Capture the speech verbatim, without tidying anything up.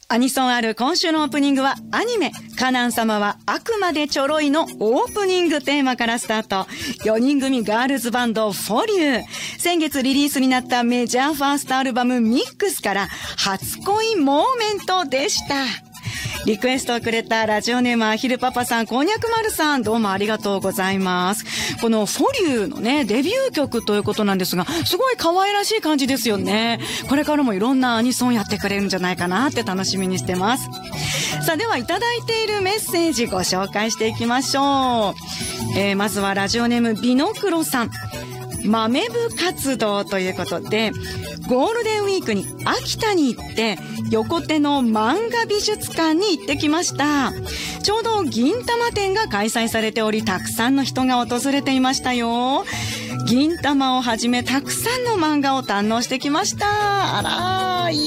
アニソンある今週のオープニングはアニメカナン様はあくまでちょろいのオープニングテーマからスタート。よにん組ガールズバンドフォリュー。先月リリースになったメジャーファーストアルバムミックスから初恋モーメントでした。リクエストをくれたラジオネームアヒルパパさん、こんにゃく丸さん、どうもありがとうございます。このフォリューのね、デビュー曲ということなんですが、すごい可愛らしい感じですよね。これからもいろんなアニソンやってくれるんじゃないかなって楽しみにしてます。さあ、ではいただいているメッセージご紹介していきましょう。えー、まずはラジオネームビノクロさん。豆部活動ということで、ゴールデンウィークに秋田に行って横手の漫画美術館に行ってきました。ちょうど銀玉展が開催されており、たくさんの人が訪れていましたよ。銀玉をはじめたくさんの漫画を堪能してきました。あらー、いい